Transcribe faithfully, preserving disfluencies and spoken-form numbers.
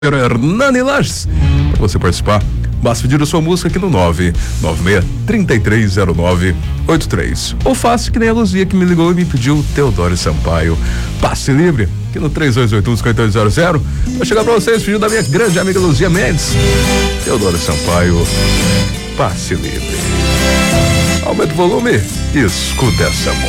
Hernani Lages. Para você participar, basta pedir a sua música aqui no nove nove seis, três três zero nove oito três. Ou faça que nem a Luzia que me ligou e me pediu Teodoro Sampaio. Passe livre, aqui no três dois oito um, cinco oito zero zero. Vou chegar para vocês, pedido da minha grande amiga Luzia Mendes. Teodoro Sampaio, passe livre. Aumenta o volume e escuta essa moda.